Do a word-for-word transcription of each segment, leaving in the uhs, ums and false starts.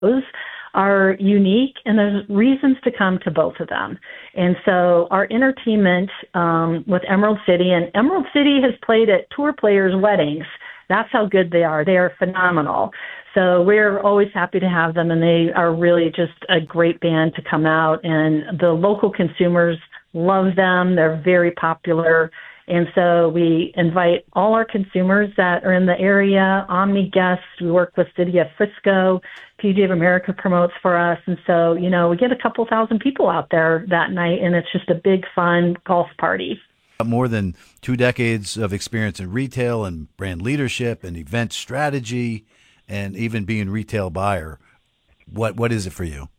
shows are unique, and there's reasons to come to both of them. And so our entertainment um, with Emerald City, and Emerald City has played at tour players' weddings. That's how good they are. They are phenomenal. So we're always happy to have them, and they are really just a great band to come out. And the local consumers love them. They're very popular. And so we invite all our consumers that are in the area, Omni guests. We work with City of Frisco. P G A of America promotes for us. And so, you know, we get a couple thousand people out there that night, and it's just a big, fun golf party. More than two decades of experience in retail and brand leadership and event strategy and even being retail buyer. What What is it for you?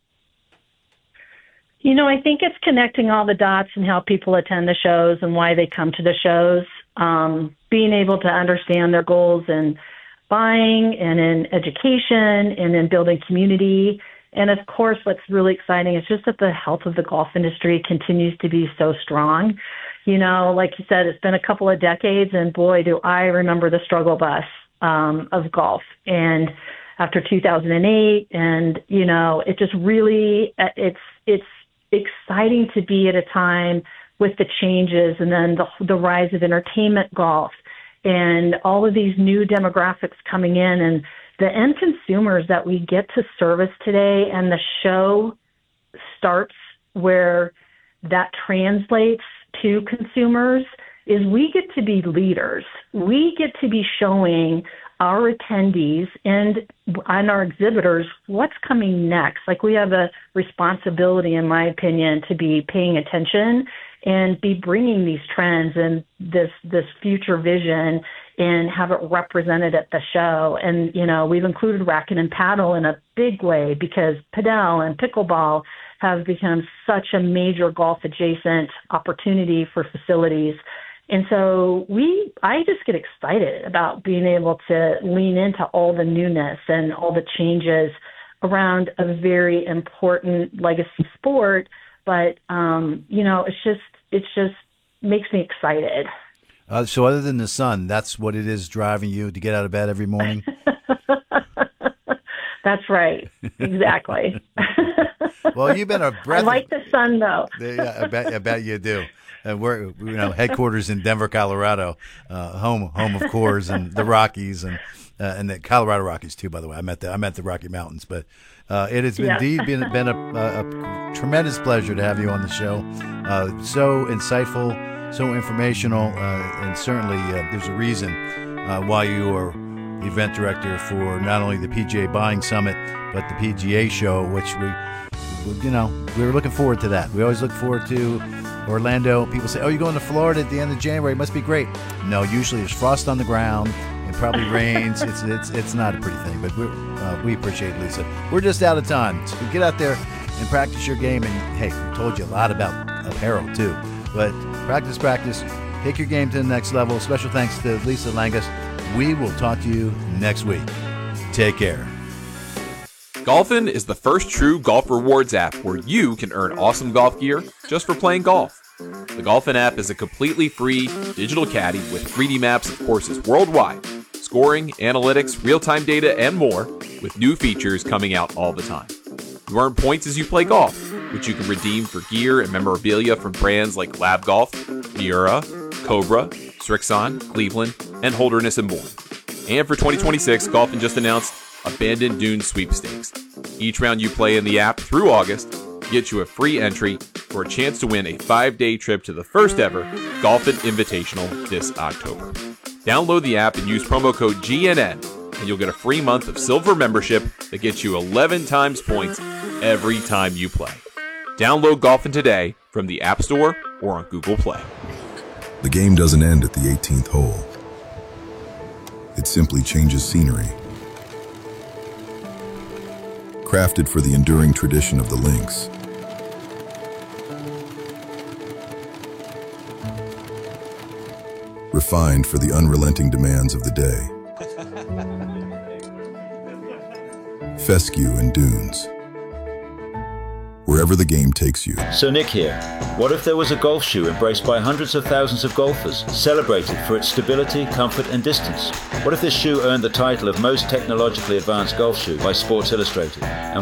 You know, I think it's connecting all the dots and how people attend the shows and why they come to the shows, um, being able to understand their goals in buying and in education and in building community. And of course, what's really exciting is just that the health of the golf industry continues to be so strong. You know, like you said, it's been a couple of decades, and boy, do I remember the struggle bus um, of golf. And after two thousand eight, and, you know, it just really, it's, it's, exciting to be at a time with the changes and then the, the rise of entertainment golf and all of these new demographics coming in and the end consumers that we get to service today. And the show starts where that translates to consumers is we get to be leaders. We get to be showing our attendees and, and our exhibitors what's coming next. Like, we have a responsibility, in my opinion, to be paying attention and be bringing these trends and this this future vision and have it represented at the show. And, you know, we've included racket and paddle in a big way because padel and pickleball have become such a major golf adjacent opportunity for facilities. And so we, I just get excited about being able to lean into all the newness and all the changes around a very important legacy sport. But, um, you know, it's just, it's just makes me excited. Uh, so other than the sun, that's what it is driving you to get out of bed every morning? That's right. Exactly. Well, you've been a breath. I like the sun, though. Yeah, I bet, I bet you do. And we're, you know, headquarters in Denver, Colorado, uh, home home of Coors and the Rockies and uh, and the Colorado Rockies too. By the way, I meant the I meant the Rocky Mountains, but uh, it has yeah. indeed been been a, a, a tremendous pleasure to have you on the show. Uh, so insightful, so informational, uh, and certainly uh, there's a reason uh, why you are event director for not only the P G A Buying Summit but the P G A Show, which we, you know, we were looking forward to that. We always look forward to Orlando. People say, oh, you're going to Florida at the end of January. It must be great. No, usually there's frost on the ground. It probably rains. It's it's it's not a pretty thing, but we uh, we appreciate it, Lisa. We're just out of time. So get out there and practice your game. And, hey, we told you a lot about apparel, too. But practice, practice. Take your game to the next level. Special thanks to Lisa Langus. We will talk to you next week. Take care. Golfin is the first true golf rewards app where you can earn awesome golf gear just for playing golf. The Golfin app is a completely free digital caddy with three D maps of courses worldwide, scoring, analytics, real-time data, and more, with new features coming out all the time. You earn points as you play golf, which you can redeem for gear and memorabilia from brands like Lab Golf, Miura, Cobra, Strixon, Cleveland, and Holderness and Bourne. And for twenty twenty-six, Golfin just announced Abandoned Dunes Sweepstakes. Each round you play in the app through August gets you a free entry for a chance to win a five-day trip to the first ever Golfin Invitational this October. Download the app and use promo code G N N, and you'll get a free month of silver membership that gets you eleven times points every time you play. Download Golfin today from the App Store or on Google Play. The game doesn't end at the eighteenth hole. It simply changes scenery. Crafted for the enduring tradition of the links. Refined for the unrelenting demands of the day. Fescue and dunes. wherever the game takes you. So Nick here. What if there was a golf shoe embraced by hundreds of thousands of golfers, celebrated for its stability, comfort and distance? What if this shoe earned the title of most technologically advanced golf shoe by Sports Illustrated? And